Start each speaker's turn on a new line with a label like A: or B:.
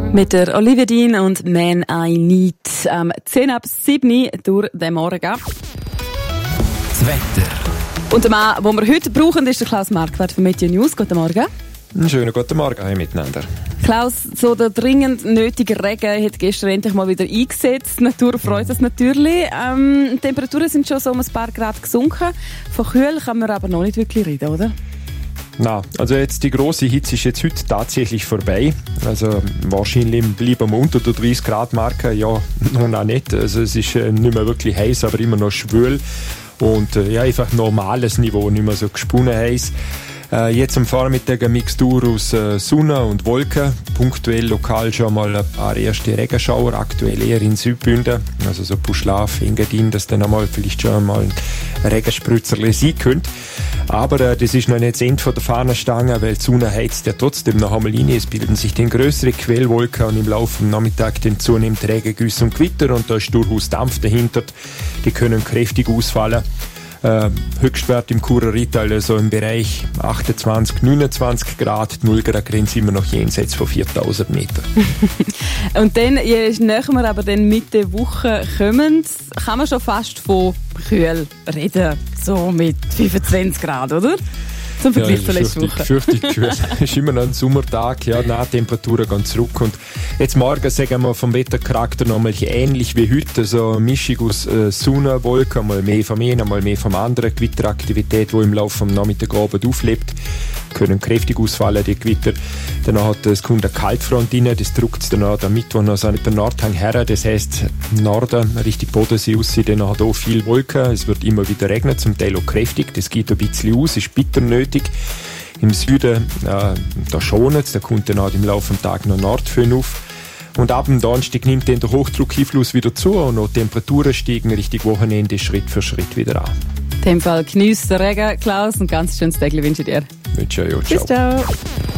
A: Mit der Olivia Dean und Man I Need 6:10 durch den Morgen.
B: Das Wetter.
A: Und der Mann, den wir heute brauchen, ist der Klaus Marquardt von Meteo News. Guten Morgen.
C: Einen schönen guten Morgen miteinander.
A: Klaus, so der dringend nötige Regen hat gestern endlich mal wieder eingesetzt. Die Natur freut sich natürlich. Die Temperaturen sind schon so um ein paar Grad gesunken. Von kühl kann man aber noch nicht wirklich reden, oder?
C: Na, also jetzt die grosse Hitze ist jetzt heute tatsächlich vorbei. Also wahrscheinlich bleiben wir unter der 30 Grad Marke. Ja, noch nicht. Also es ist nicht mehr wirklich heiß, aber immer noch schwül. Und ja, einfach normales Niveau, nicht mehr so gesponnen heiß. Jetzt am Vormittag eine Mixtur aus Sonne und Wolken. Punktuell lokal schon mal ein paar erste Regenschauer, aktuell eher in Südbünden. Also so Puschlaf, Engadin, dass dann einmal vielleicht schon mal ein Regenspritzer sein könnte. Aber das ist noch nicht das Ende von der Fahnenstange, weil die Sonne heizt ja trotzdem noch einmal rein. Es bilden sich dann größere Quellwolken und im Laufe des Nachmittags dann zunehmend Regengüsse und Gewitter und da ist durchaus Dampf dahinter. Die können kräftig ausfallen. Höchstwert im Churer Rital, also im Bereich 28, 29 Grad, die 0-Grad-Grenze immer noch jenseits von 4000 Meter.
A: Und dann, je näher wir aber dann Mitte Woche kommen, kann man schon fast von kühl reden, so mit 25 Grad, oder? Zum Vergleich zur letzten Woche.
C: Fürchtig kühl. Es ist immer noch ein Sommertag, ja, die Temperaturen gehen zurück. Und jetzt morgen, sagen wir, vom Wettercharakter noch mal ähnlich wie heute. Also eine Mischung aus Sonne, Wolken, mal mehr vom einen, mal mehr vom anderen. Gewitteraktivität, die im Laufe des Nachmittags auflebt. Können kräftig ausfallen, die Gewitter. Dann hat es kommt eine Kaltfront rein, das drückt es dann am Mittwoch noch so den Nordhang her. Das heisst, Norden, Richtung Bodensee aussehen, dann hat auch viel Wolken. Es wird immer wieder regnen, zum Teil auch kräftig. Das geht ein bisschen aus, ist bitter nötig. Im Süden, da schont es, da kommt dann auch im Laufe des Tages noch Nordföhn auf. Und ab dem Donnerstag nimmt dann der Hochdruckeinfluss wieder zu und auch die Temperaturen steigen Richtung Wochenende Schritt für Schritt wieder an.
A: In dem Fall genießt den Regen, Klaus, und ganz schönes Tag wünsche ich dir.
C: Wünsche ich euch.
A: Bis ciao.